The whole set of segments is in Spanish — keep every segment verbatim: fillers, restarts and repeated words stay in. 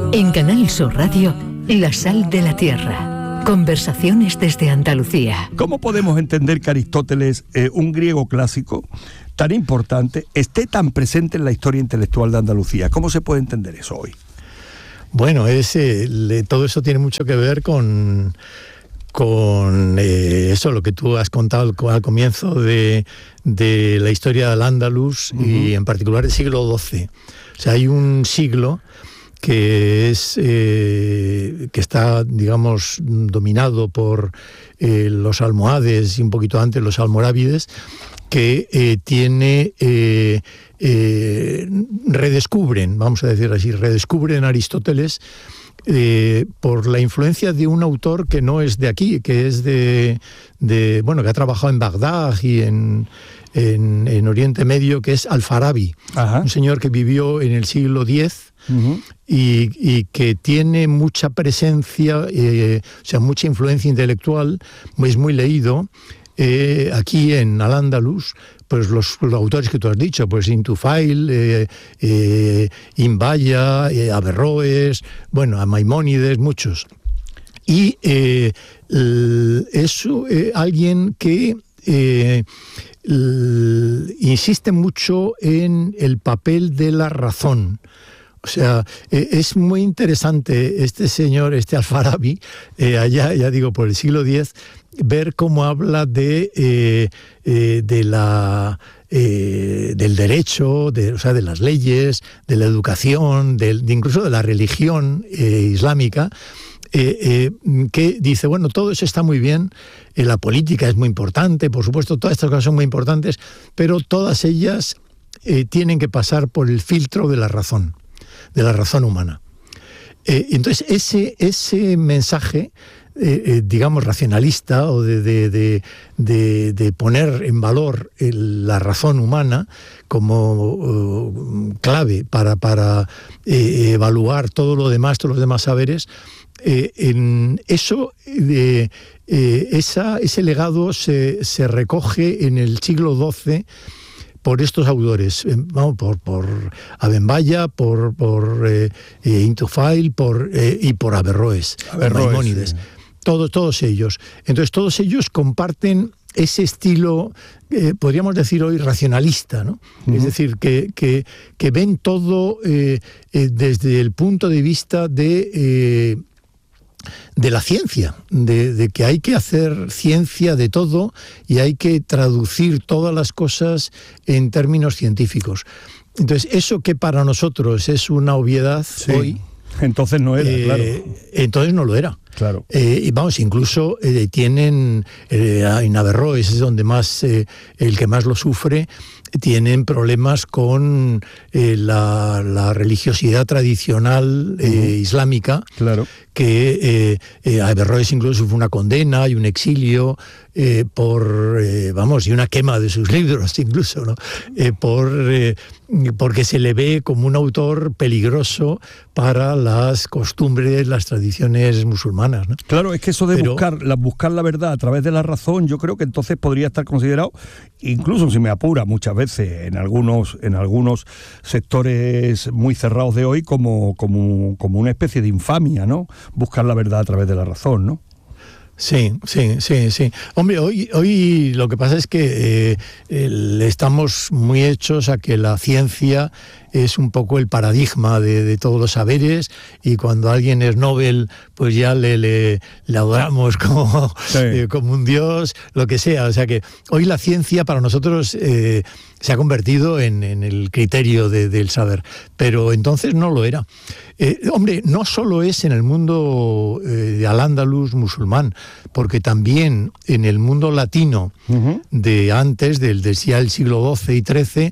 En Canal Sur Radio, La Sal de la Tierra. Conversaciones desde Andalucía. ¿Cómo podemos entender que Aristóteles, eh, un griego clásico tan importante, esté tan presente en la historia intelectual de Andalucía? ¿Cómo se puede entender eso hoy? Bueno, es, eh, le, todo eso tiene mucho que ver con, con eh, eso, lo que tú has contado al, al comienzo de, de la historia del Andalus, uh-huh. y en particular el siglo doce. O sea, hay un siglo que es eh, que está, digamos, dominado por eh, los almohades y un poquito antes los almorávides, que eh, tiene eh, eh, redescubren, vamos a decir así, redescubren a Aristóteles eh, por la influencia de un autor que no es de aquí, que es de, de bueno, que ha trabajado en Bagdad y en En, en Oriente Medio, que es Al-Farabi, Ajá. un señor que vivió en el siglo diez, uh-huh. y, y que tiene mucha presencia, eh, o sea, mucha influencia intelectual, es muy leído. Eh, aquí en Al-Ándalus, pues los, los autores que tú has dicho, pues Ibn Tufail, eh, eh, Ibn Baya, eh, Averroes, bueno, a Maimónides, muchos. Y eh, es eh, alguien que Eh, l- insiste mucho en el papel de la razón. O sea, eh, es muy interesante este señor, este Al-Farabi, eh, allá, ya digo, por el siglo diez, ver cómo habla de, eh, eh, de la, eh, del derecho, de, o sea, de las leyes, de la educación, de, de incluso de la religión eh, islámica. Eh, eh, que dice, bueno, todo eso está muy bien, eh, la política es muy importante, por supuesto, todas estas cosas son muy importantes, pero todas ellas eh, tienen que pasar por el filtro de la razón, de la razón humana. Eh, entonces, ese, ese mensaje, eh, eh, digamos, racionalista, o de, de, de, de, de poner en valor el, la razón humana como uh, clave para, para eh, evaluar todo lo demás, todos los demás saberes, Eh, en eso, eh, eh, esa, ese legado se, se recoge en el siglo doce por estos autores, eh, vamos, por, por Abenbaya, por, por eh, eh, Ibn Tufail, por, eh, y por Averroes, Averroes, Maimónides, sí. todos, todos ellos. Entonces todos ellos comparten ese estilo, eh, podríamos decir hoy, racionalista, ¿no? Uh-huh. Es decir, que, que, que ven todo eh, eh, desde el punto de vista de... Eh, de la ciencia, de, de que hay que hacer ciencia de todo y hay que traducir todas las cosas en términos científicos. Entonces, eso que para nosotros es una obviedad, sí, hoy... Entonces no era, eh, claro. Entonces no lo era. Claro. Eh, y vamos, incluso eh, tienen, eh, en Averroes es donde más, eh, el que más lo sufre, tienen problemas con eh, la, la religiosidad tradicional eh, uh-huh. islámica, claro. que eh, eh, Averroes incluso fue una condena y un exilio eh, por, eh, vamos, y una quema de sus libros incluso, ¿no? Eh, por, eh, porque se le ve como un autor peligroso para las costumbres, las tradiciones musulmanas, ¿no? Claro, es que eso de Pero, buscar, la, buscar la verdad a través de la razón, yo creo que entonces podría estar considerado, incluso si me apura muchas veces en algunos, en algunos sectores muy cerrados de hoy, como, como, como una especie de infamia, ¿no? Buscar la verdad a través de la razón, ¿no? Sí, sí, sí, sí. Hombre, hoy, hoy lo que pasa es que eh, el, estamos muy hechos a que la ciencia es un poco el paradigma de, de todos los saberes, y cuando alguien es Nobel, pues ya le, le, le adoramos como, sí. eh, como un dios, lo que sea. O sea que hoy la ciencia para nosotros eh, se ha convertido en, en el criterio de, del saber, pero entonces no lo era. Eh, hombre, no solo es en el mundo eh, de Al-Ándalus musulmán, porque también en el mundo latino uh-huh. de antes, del, del ya el siglo doce y trece,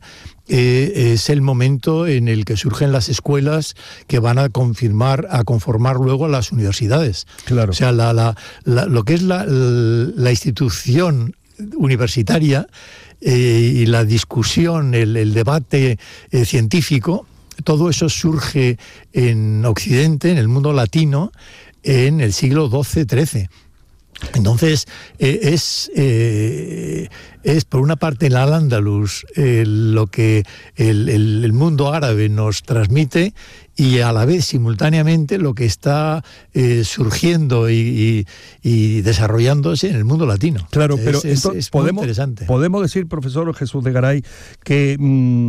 eh, es el momento en el que surgen las escuelas que van a confirmar, a conformar luego las universidades. Claro. O sea, la, la, la, lo que es la, la institución universitaria eh, y la discusión, el, el debate eh, científico, todo eso surge en Occidente, en el mundo latino, en el siglo doce trece. Entonces, eh, es, eh, es por una parte en Al-Ándalus eh, lo que el, el, el mundo árabe nos transmite, y a la vez, simultáneamente, lo que está eh, surgiendo y, y, y desarrollándose en el mundo latino. Claro, es, pero es, entonces, es muy podemos, interesante. Podemos decir, profesor Jesús de Garay, que,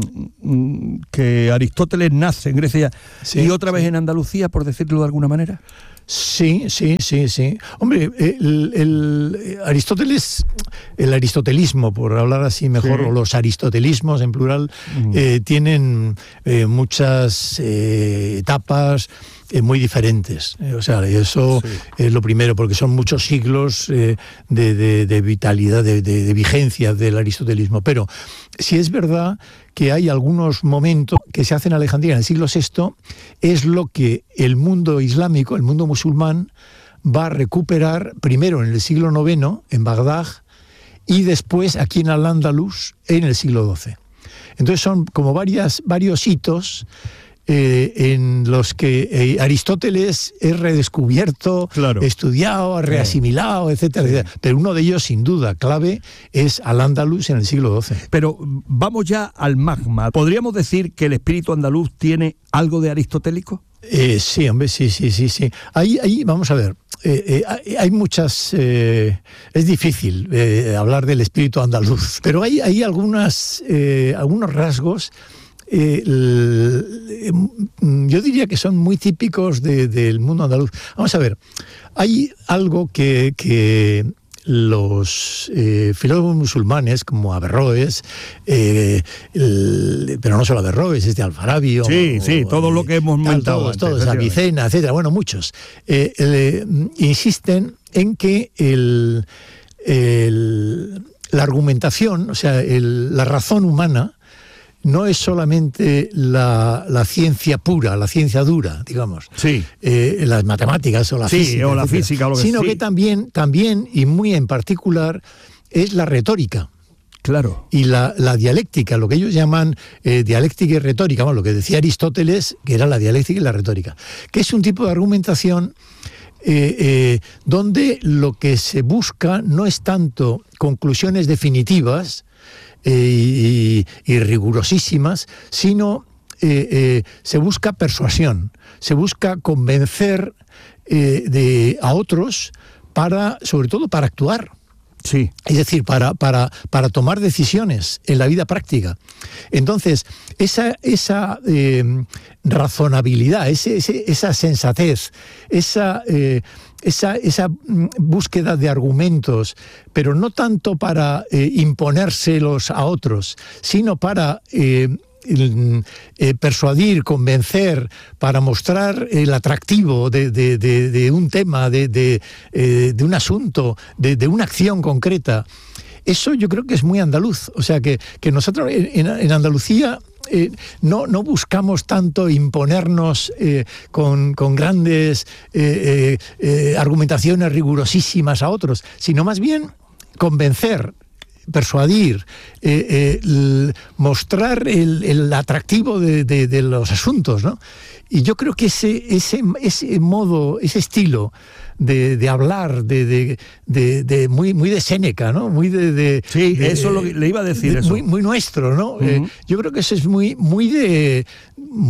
mmm, que Aristóteles nace en Grecia sí, y otra vez sí. en Andalucía, por decirlo de alguna manera. Sí, sí, sí, sí. Hombre, el, el Aristóteles, el aristotelismo, por hablar así mejor, sí. o los aristotelismos en plural, mm. eh, tienen eh, muchas eh, etapas eh, muy diferentes. Eh, o sea, eso sí. es lo primero, porque son muchos siglos eh, de, de, de vitalidad, de, de, de vigencia del aristotelismo. Pero si es verdad que hay algunos momentos que se hacen en Alejandría en el siglo sexto, es lo que el mundo islámico, el mundo musulmán, va a recuperar primero en el siglo noveno, en Bagdad, y después aquí en Al-Ándalus, en el siglo doce. Entonces son como varias, varios hitos eh, en los que eh, Aristóteles es redescubierto, claro. estudiado, reasimilado, etcétera, sí. etcétera. Pero uno de ellos, sin duda, clave, es Al-Ándalus en el siglo doce. Pero vamos ya al magma. ¿Podríamos decir que el espíritu andaluz tiene algo de aristotélico? Eh, sí, hombre, sí, sí, sí, sí. Ahí, ahí vamos a ver. Eh, eh, hay muchas... Eh, es difícil eh, hablar del espíritu andaluz, pero hay, hay algunas, eh, algunos rasgos... Eh, el, yo diría que son muy típicos de, del mundo andaluz. Vamos a ver, hay algo que, que los eh, filólogos musulmanes, como Averroes, eh, el, pero no solo Averroes, es de Alfarabi, sí, o, sí, o, todo lo que hemos montado todos, todos, Avicena, etcétera, bueno, muchos, eh, eh, insisten en que el, el, la argumentación, o sea, el, la razón humana, no es solamente la, la ciencia pura, la ciencia dura, digamos, sí. eh, las matemáticas o la sí, física, o la física, o lo que sino sí. que también, también, y muy en particular, es la retórica. Claro. Y la, la dialéctica, lo que ellos llaman eh, dialéctica y retórica, bueno, lo que decía Aristóteles, que era la dialéctica y la retórica, que es un tipo de argumentación eh, eh, donde lo que se busca no es tanto conclusiones definitivas, Eh, y, y rigurosísimas, sino eh, eh, se busca persuasión, se busca convencer eh, de, a otros para, sobre todo para actuar. Sí. Es decir, para, para, para tomar decisiones en la vida práctica. Entonces, esa, esa eh, razonabilidad, ese, ese, esa sensatez, esa... Eh, Esa, esa búsqueda de argumentos, pero no tanto para eh, imponérselos a otros, sino para eh, eh, persuadir, convencer, para mostrar el atractivo de, de, de, de un tema, de, de, eh, de un asunto, de, de una acción concreta. Eso yo creo que es muy andaluz. O sea, que, que nosotros en, en Andalucía... Eh, no, no buscamos tanto imponernos eh, con, con grandes eh, eh, eh, argumentaciones rigurosísimas a otros, sino más bien convencer, persuadir, eh, eh, l, mostrar el, el atractivo de, de, de los asuntos, ¿no? Y yo creo que ese, ese, ese modo, ese estilo de, de hablar, de, de, de, de muy, muy de Séneca, ¿no? Muy de, de sí, de, eso lo, le iba a decir de, eso. Muy, muy nuestro, ¿no? Uh-huh. eh, yo creo que eso es muy, muy de